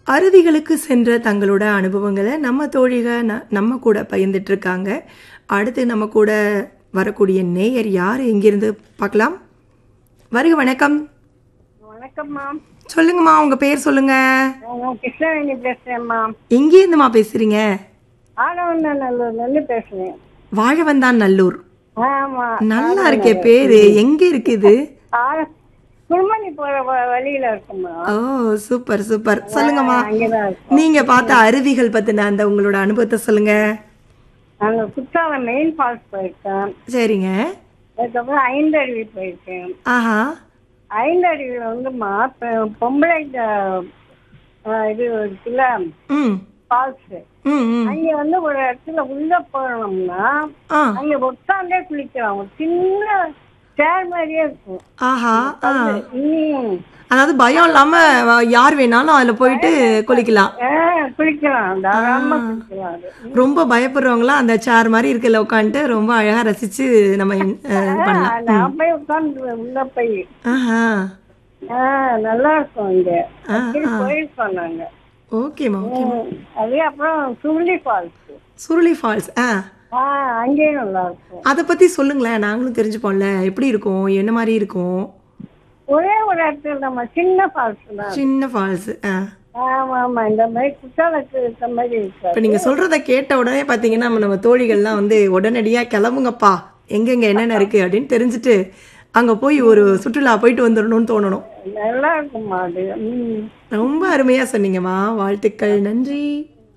அருவிகளுக்கு சென்ற தங்களோட அனுபவங்களை நம்ம தோழிக நம்ம கூட பகிர்ந்துட்டு இருக்காங்க. அடுத்து நம்ம கூட வரக்கூடிய நேயர் யார் எங்கிருந்து பார்க்கலாம். வருக, வணக்கம். வணக்கம்மா. சொல்லுங்கம்மா, உங்க பேர் சொல்லுங்க. நான் கிருஷ்ணவேணி பேசுறேன்மா. எங்கேருந்துமா பேசுறீங்க? ஆலவந்தாநல்லூர்ல பேசுறேன். வாழவந்தான் நல்லூர். ஆமா, நல்லா இருக்கே பேரு. எங்க இருக்குது? குருமணி போற வழியில இருக்குமா. ஓ, சூப்பர் சூப்பர். சொல்லுங்கம்மா, அங்கதான் இருக்கும். நீங்க பார்த்த அருவிகள் பத்தின அந்த உங்களோட அனுபவத்தை சொல்லுங்க. நாங்க குற்றாலம் மெயின் ஃபால்ஸ் போயிருக்கேன். சரிங்க. அதுக்கப்புறம் ஐந்தருவி போயிருக்கேன். ஆஹா. ஐந்தருவியில வந்துமா பொம்பளை இது இருக்குல்ல ம் ஃபால்ஸ். ம் ம். அங்க வந்து ஒரு இடத்துல உள்ள போனோம்னா அங்க உட்காந்தே குளிக்கலாம். ஒரு சின்ன சேர் மாதிரியே இருக்கும். ஆஹா. ம். அதாவது பயம் இல்லாம யார் வேணாலும் அதுல போயிட்டு குளிக்கலாம். குளிக்கலாம், தாராளமா குளிக்கலாம். அது ரொம்ப பயப்படுறவங்களாம் அந்த சேர் மாதிரி இருக்கல உட்காந்துட்டு ரொம்ப அழகா ரசிச்சு நம்ம பண்ணலாம். நான் போய் உட்காந்து உள்ள போய் ஆஹா. நல்லா இருக்கும். இங்க போயிருக்கோம் நாங்க. ஓகேமா, ஓகேமா. அதே அப்புறம் சுருளி ஃபால்ஸ். சுருளி ஃபால்ஸ். அங்கேயும் நல்லா இருக்கும். அதை பத்தி சொல்லுங்களேன், நாங்களும் தெரிஞ்சுப்போம்ல. எப்படி இருக்கும், என்ன மாதிரி இருக்கும்? ஒரே ஒரு இடத்துல நம்ம சின்ன ஃபால்ஸ் தான். சின்ன ஃபால்ஸ். ஆமா ஆமா, இந்த மாதிரி குற்றாலத்துக்கு இருக்க மாதிரி இருக்கு. இப்ப நீங்க சொல்றத கேட்ட உடனே பாத்தீங்கன்னா நம்ம தோழிகள்லாம் வந்து உடனடியா கிளம்புங்கப்பா, எங்கெங்க என்னென்ன இருக்கு அப்படின்னு தெரிஞ்சுட்டு அங்க போய் ஒரு சுற்றுலா போயிட்டு வந்துடணும்னு தோணணும். நல்லா இருக்குமா அது. ரொம்ப அருமையா சொன்னீங்கம்மா, வாழ்த்துக்கள், நன்றி.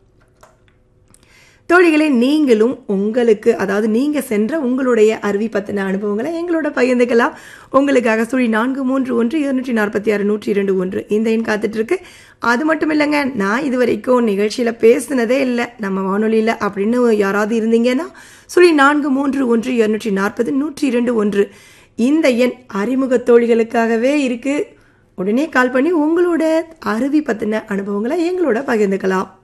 தோழிகளே, நீங்களும் உங்களுக்கு, அதாவது நீங்க சென்ற உங்களுடைய அருவி பத்தின அனுபவங்களை எங்களோட பகிர்ந்துக்கலாம். உங்களுக்காக 341246 இந்த எண் காத்துட்டு இருக்கு. அது மட்டும் இல்லைங்க, நான் இது வரைக்கும் நிகழ்ச்சியில பேசினதே இல்லை நம்ம வானொலியில அப்படின்னு யாராவது இருந்தீங்கன்னா 341246 இந்த எண் அறிமுக தோழிகளுக்காகவே இருக்கு. உடனே கால் பண்ணி உங்களோட அருவி பத்தின அனுபவங்களை எங்களோட பகிர்ந்துக்கலாம்.